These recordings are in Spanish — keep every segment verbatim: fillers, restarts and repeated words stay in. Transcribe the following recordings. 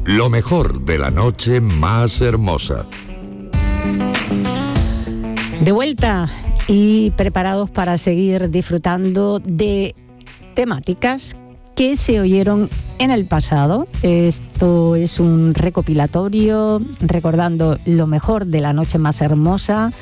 Lo mejor de la noche más hermosa. De vuelta y preparados para seguir disfrutando de temáticas que se oyeron en el pasado. Esto es un recopilatorio recordando lo mejor de la noche más hermosa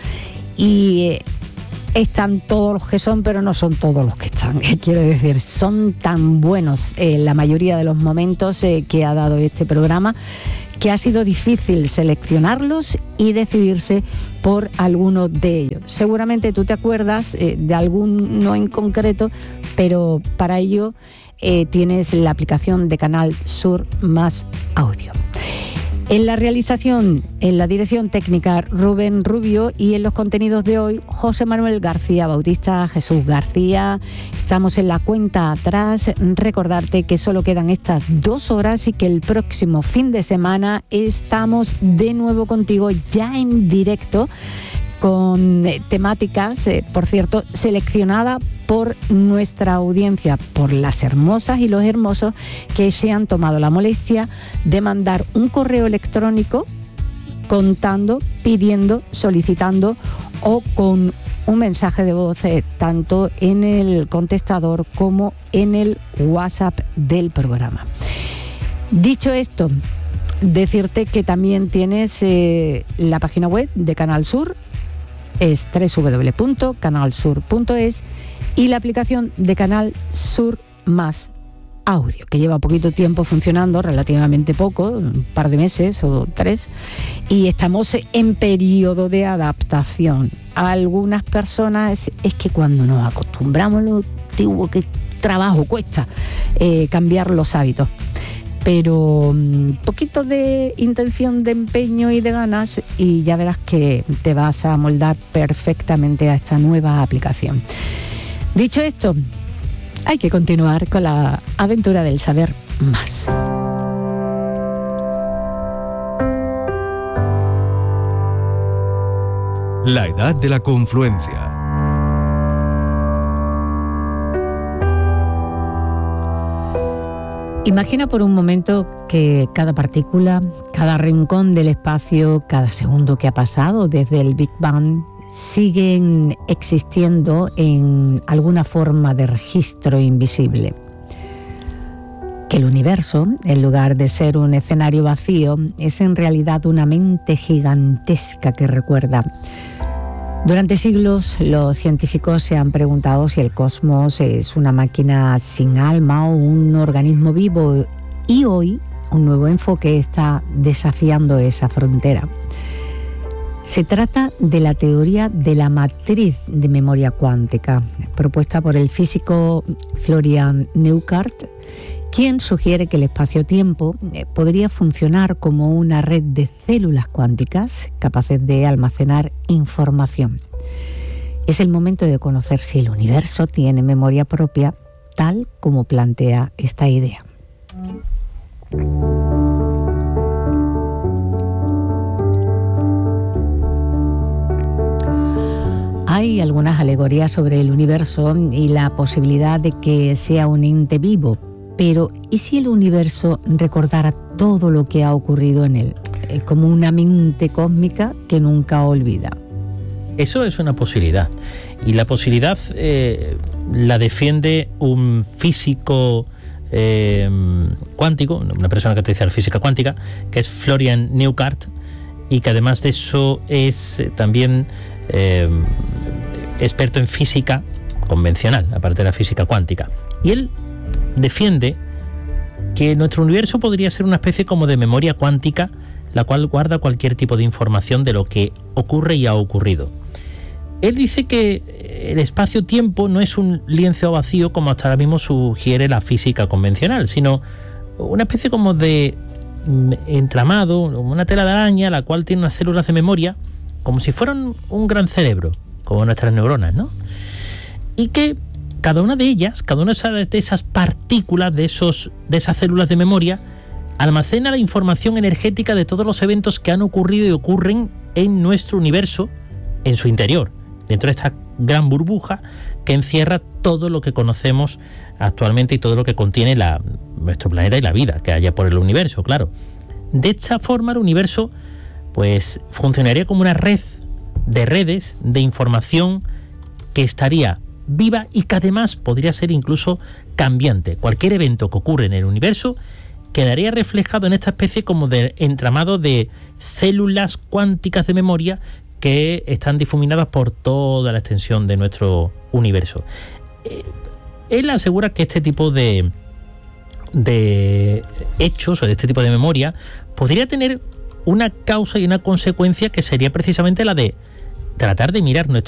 y están todos los que son, pero no son todos los que están. Quiero decir, son tan buenos eh, la mayoría de los momentos eh, que ha dado este programa, que ha sido difícil seleccionarlos y decidirse por alguno de ellos. Seguramente tú te acuerdas eh, de alguno en concreto, pero para ello eh, tienes la aplicación de Canal Sur Más Audio. En la realización, en la dirección técnica, Rubén Rubio, y en los contenidos de hoy, José Manuel García Bautista, Jesús García. Estamos en la cuenta atrás. Recordarte que solo quedan estas dos horas y que el próximo fin de semana estamos de nuevo contigo ya en directo con temáticas, eh, por cierto, seleccionadas por nuestra audiencia, por las hermosas y los hermosos que se han tomado la molestia de mandar un correo electrónico contando, pidiendo, solicitando o con un mensaje de voz eh, tanto en el contestador como en el WhatsApp del programa. Dicho esto, decirte que también tienes eh, la página web de Canal Sur, es doble u doble u doble u punto canal sur punto es, y la aplicación de Canal Sur Más Audio, que lleva poquito tiempo funcionando, relativamente poco, un par de meses o tres, y estamos en periodo de adaptación. A algunas personas es que cuando nos acostumbramos, lo antiguo, que trabajo cuesta eh, cambiar los hábitos. Pero un poquito de intención, de empeño y de ganas y ya verás que te vas a moldar perfectamente a esta nueva aplicación. Dicho esto, hay que continuar con la aventura del saber más. La edad de la confluencia. Imagina por un momento que cada partícula, cada rincón del espacio, cada segundo que ha pasado desde el Big Bang siguen existiendo en alguna forma de registro invisible. Que el universo, en lugar de ser un escenario vacío, es en realidad una mente gigantesca que recuerda. Durante siglos, los científicos se han preguntado si el cosmos es una máquina sin alma o un organismo vivo, y hoy un nuevo enfoque está desafiando esa frontera. Se trata de la teoría de la matriz de memoria cuántica, propuesta por el físico Florian Neukart, quien sugiere que el espacio-tiempo podría funcionar como una red de células cuánticas capaces de almacenar información. Es el momento de conocer si el universo tiene memoria propia, tal como plantea esta idea. Hay algunas alegorías sobre el universo y la posibilidad de que sea un ente vivo. Pero, ¿y si el universo recordara todo lo que ha ocurrido en él? Eh, como una mente cósmica que nunca olvida. Eso es una posibilidad. Y la posibilidad eh, la defiende un físico eh, cuántico, una persona que utiliza la física cuántica, que es Florian Neukart, y que además de eso es eh, también eh, experto en física convencional, aparte de la física cuántica. Y él defiende que nuestro universo podría ser una especie como de memoria cuántica, la cual guarda cualquier tipo de información de lo que ocurre y ha ocurrido. Él dice que el espacio-tiempo no es un lienzo vacío como hasta ahora mismo sugiere la física convencional, sino una especie como de entramado, una tela de araña, la cual tiene unas células de memoria, como si fueran un gran cerebro, como nuestras neuronas, ¿no? Y que cada una de ellas, cada una de esas partículas, de, esos, de esas células de memoria, almacena la información energética de todos los eventos que han ocurrido y ocurren en nuestro universo, en su interior, dentro de esta gran burbuja que encierra todo lo que conocemos actualmente y todo lo que contiene la, nuestro planeta y la vida que haya por el universo, claro. De esta forma el universo pues funcionaría como una red de redes de información que estaría viva y que además podría ser incluso cambiante. Cualquier evento que ocurre en el universo quedaría reflejado en esta especie como de entramado de células cuánticas de memoria que están difuminadas por toda la extensión de nuestro universo. Eh, él asegura que este tipo de, de hechos o de este tipo de memoria podría tener una causa y una consecuencia que sería precisamente la de tratar de mirar nuestro